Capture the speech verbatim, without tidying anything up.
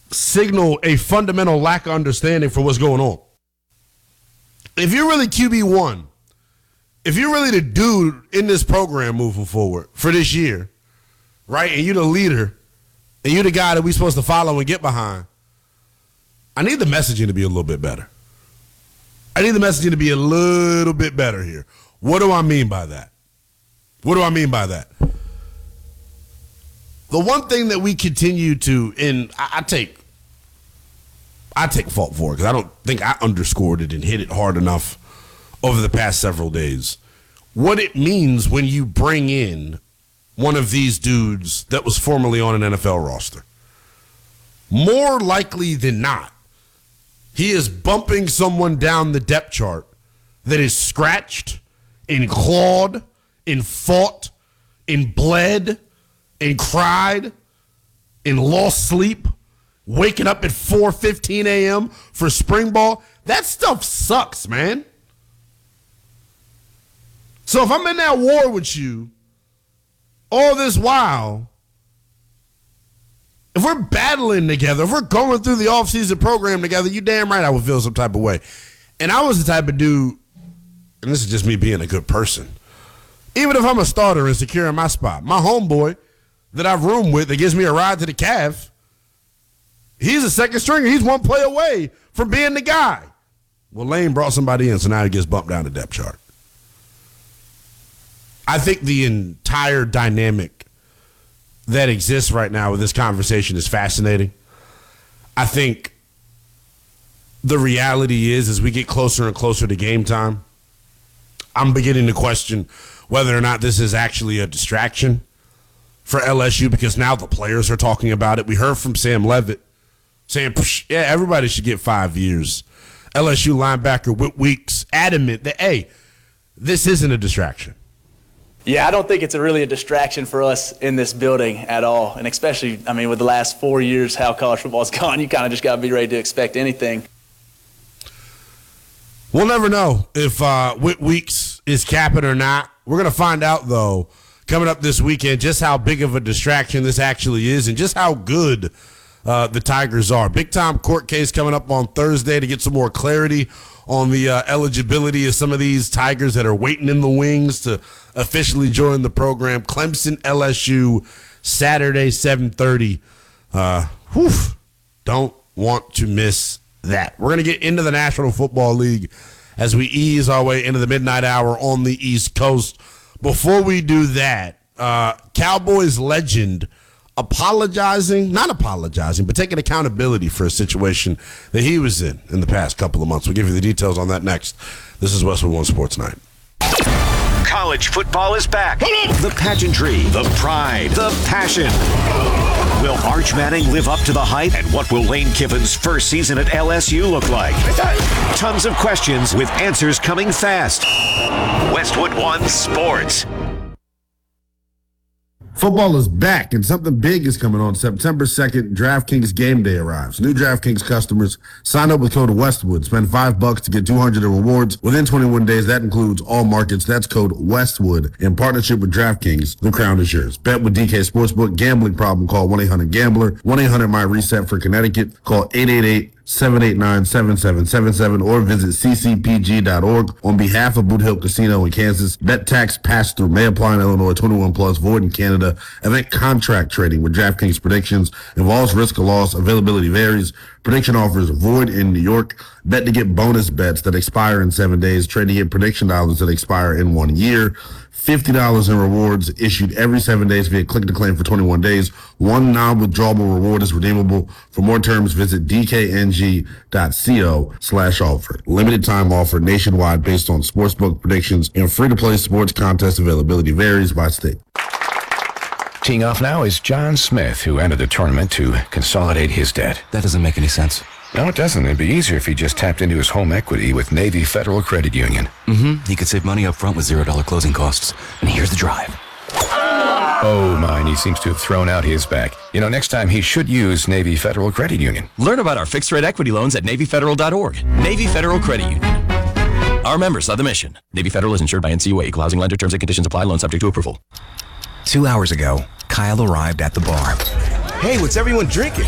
signal a fundamental lack of understanding for what's going on. If you're really Q B one, if you're really the dude in this program moving forward for this year, right, and you're the leader, and you're the guy that we're supposed to follow and get behind, I need the messaging to be a little bit better. I need the messaging to be a little bit better here. What do I mean by that? What do I mean by that? The one thing that we continue to, and I, I take I take fault for it because I don't think I underscored it and hit it hard enough over the past several days. What it means when you bring in one of these dudes that was formerly on an N F L roster. More likely than not, he is bumping someone down the depth chart that is scratched and clawed and fought and bled and cried and lost sleep, waking up at four fifteen a.m. for spring ball. That stuff sucks, man. So if I'm in that war with you all this while, if we're battling together, if we're going through the offseason program together, you damn right I would feel some type of way. And I was the type of dude, and this is just me being a good person, even if I'm a starter and secure in my spot, my homeboy that I've roomed with that gives me a ride to the Cavs, he's a second stringer. He's one play away from being the guy. Well, Lane brought somebody in, so now he gets bumped down the depth chart. I think the entire dynamic that exists right now with this conversation is fascinating. I think the reality is, as we get closer and closer to game time, I'm beginning to question whether or not this is actually a distraction for L S U, because now the players are talking about it. We heard from Sam Levitt saying, yeah, everybody should get five years. L S U linebacker Whit Weeks adamant that, hey, this isn't a distraction. Yeah, I don't think it's a really a distraction for us in this building at all. And especially, I mean, with the last four years, how college football's gone, you kind of just got to be ready to expect anything. We'll never know if uh, Whit Weeks is capping or not. We're going to find out, though, coming up this weekend, just how big of a distraction this actually is and just how good uh, the Tigers are. Big-time court case coming up on Thursday to get some more clarity on the uh, eligibility of some of these Tigers that are waiting in the wings to officially join the program. Clemson, L S U, Saturday, seven thirty. Uh, whew, don't want to miss that. We're going to get into the National Football League as we ease our way into the midnight hour on the East Coast. Before we do that, uh, Cowboys legend apologizing, not apologizing, but taking accountability for a situation that he was in in the past couple of months. We'll give you the details on that next. This is Westwood One Sports Night. College football is back. The pageantry, the pride, the passion. Will Arch Manning live up to the hype? And what will Lane Kiffin's first season at L S U look like? Tons of questions with answers coming fast. Westwood One Sports. Football is back, and something big is coming on September second. DraftKings Game Day arrives. New DraftKings customers sign up with code Westwood. Spend five bucks to get two hundred in rewards within twenty-one days. That includes all markets. That's code Westwood. In partnership with DraftKings, the crown is yours. Bet with D K Sportsbook. Gambling problem? Call one eight hundred gambler. one eight hundred my reset for Connecticut. Call eight eight eight seven eight nine seven seven seven seven or visit c c p g dot org. On behalf of Boot Hill Casino in Kansas, bet tax pass through may apply in Illinois, twenty-one plus, void in Canada. Event contract trading with DraftKings predictions involves risk of loss. Availability varies. Prediction offers void in New York. Bet to get bonus bets that expire in seven days. Trade to get prediction dollars that expire in one year. fifty dollars in rewards issued every seven days via click to claim for twenty-one days. One non-withdrawable reward is redeemable. For more terms, visit d k n g dot co slash offer. Limited time offer nationwide based on sportsbook predictions and free-to-play sports contest availability varies by state. Teeing off now is John Smith, who entered the tournament to consolidate his debt. That doesn't make any sense. No, it doesn't. It'd be easier if he just tapped into his home equity with Navy Federal Credit Union. Mm-hmm. He could save money up front with zero dollar closing costs. And here's the drive. Oh, mine, he seems to have thrown out his back. You know, next time he should use Navy Federal Credit Union. Learn about our fixed-rate equity loans at navy federal dot org. Navy Federal Credit Union. Our members are the mission. Navy Federal is insured by N C U A. Equal housing lender. Terms and conditions apply. Loan subject to approval. Two hours ago, Kyle arrived at the bar. Hey, what's everyone drinking?